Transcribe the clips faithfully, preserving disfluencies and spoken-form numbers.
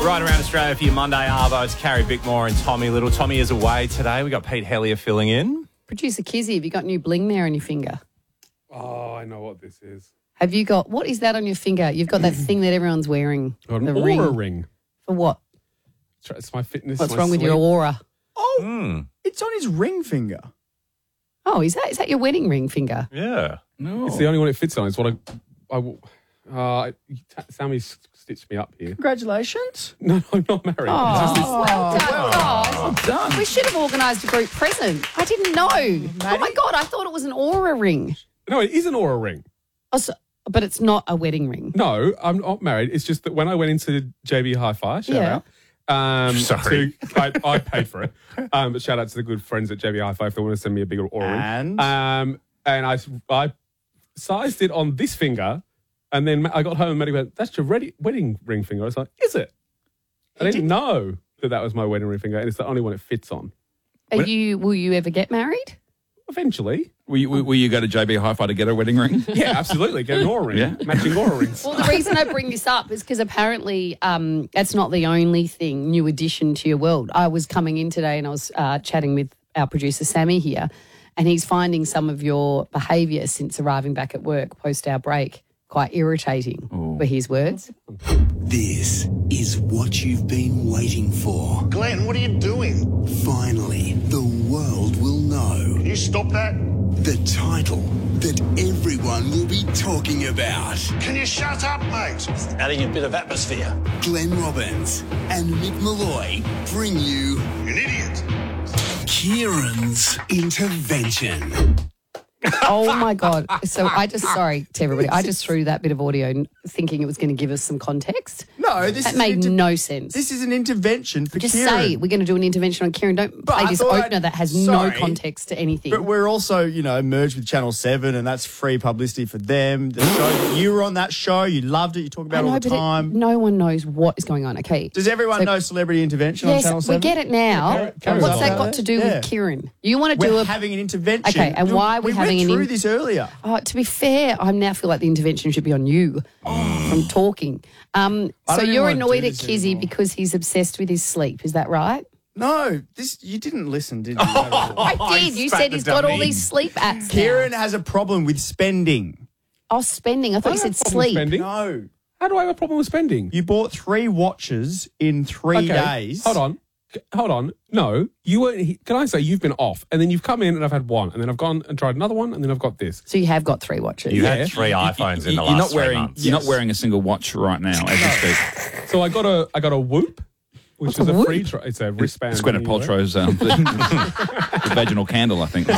Right around Australia for your Monday Arvo. It's Carrie Bickmore and Tommy Little. Tommy is away today. We got Pete Hellier filling in. Producer Kizzy, have you got new bling there on your finger? Oh, I know what this is. Have you got, what is that on your finger? You've got that thing that everyone's wearing. Got an the aura ring. ring. For what? It's my fitness. What's my wrong with sleep. your aura? Oh, Mm. it's on his ring finger. Oh, is that is that your wedding ring finger? Yeah. No. It's the only one it fits on. It's what I. I uh, Sammy stitched me up here. Congratulations. No, no, I'm not married. Oh, It's just this- well done, guys. Well done. We should have organised a group present. I didn't know. Oh, my God, I thought it was an aura ring. no, it is an aura ring. Oh, so, but it's not a wedding ring. No, I'm not married. It's just that when I went into J B Hi-Fi, shout Yeah. out. Um, Sorry. to- I, I paid for it. Um, but shout out to the good friends at J B Hi-Fi if they want to send me a bigger aura ring. And? Um, and I, I sized it on this finger, and then I got home and Maddie went, "That's your ready, wedding ring finger." I was like, "Is it?" I didn't know that that was my wedding ring finger, and it's the only one it fits on. Are What- you? Will you ever get married? Eventually, Will you, will you go to J B Hi-Fi to get a wedding ring? yeah, absolutely, get an aura ring, Yeah. matching aura rings. Well, the reason I bring this up is because apparently um, that's not the only thing, new addition to your world. I was coming in today and I was uh, chatting with our producer Sammy here, and he's finding some of your behaviour since arriving back at work post our break quite irritating, were his words. This is what you've been waiting for. Glenn, what are you doing? Finally, the world will know Can you stop that? the title that everyone will be talking about. Can you shut up, mate? Adding a bit of atmosphere. Glenn Robbins and Mick Malloy bring you You're an idiot. Kieran's Intervention. Oh my God. So I just, sorry to everybody, I just threw that bit of audio thinking it was going to give us some context. No, this That is made an inter- no sense. This is an intervention for Just Kieran. say we're going to do an intervention on Kieran. Don't But play I this thought opener I'd- that has sorry, no context to anything. But we're also, you know, merged with Channel seven, and that's free publicity for them. The show, you were on that show. You loved it. You talk I about it know, all the but it- time. no one knows what is going on. Okay. Does everyone So- know Celebrity Intervention on Yes, Channel we seven? get it now. Carry- But carry what's on. that got to do Yeah. with Kieran? You want to We're do a having an intervention. Okay, and why are we having went an through in- this earlier. Oh, to be fair, I now feel like the intervention should be on you from talking. Um, I so don't even you're wanna annoyed do at this Kizzy anymore. because he's obsessed with his sleep. Is that right? No, this you didn't listen, did you? I did. You spat said the he's got all dummy. these sleep apps. Kieran now. has a problem with spending. Oh, spending. I thought I you don't said have a problem with sleep. spending. No. How do I have a problem with spending? You bought three watches in three Okay, days. Hold on. C- Hold on. No, you weren't. he- Can I say you've been off, and then you've come in, and I've had one, and then I've gone and tried another one, and then I've got this. So you have got three watches. You Yeah. had three iPhones in You- the you're last not three wearing. months. You're Yes. not wearing a single watch right now as you speak. So I got a. I got a Whoop, which What's is a a Whoop? free. Tri- it's a wristband. It's Gwyneth you wear. Paltrow's um, the vaginal candle, I think.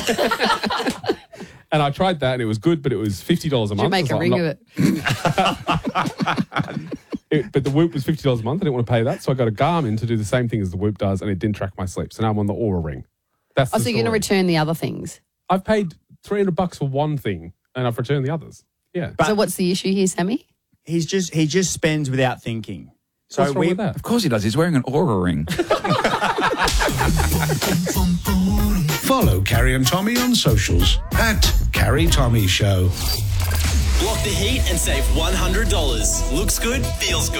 And I tried that, and it was good, but it was fifty dollars a Did you month. make a It's ring like, of not- it? it- But the Whoop was fifty dollars a month. I didn't want to pay that, so I got a Garmin to do the same thing as the Whoop does, and it didn't track my sleep. So now I'm on the Aura Ring. That's Oh, the so you're going to story. return the other things. I've paid three hundred bucks for one thing, and I've returned the others. Yeah. So what's the issue here, Sammy? He's just he just spends without thinking. So What's wrong we with that? Of course he does. He's wearing an aura ring. Follow Carrie and Tommy on socials at Carrie Tommy Show. Block the heat and save one hundred dollars. Looks good, feels good.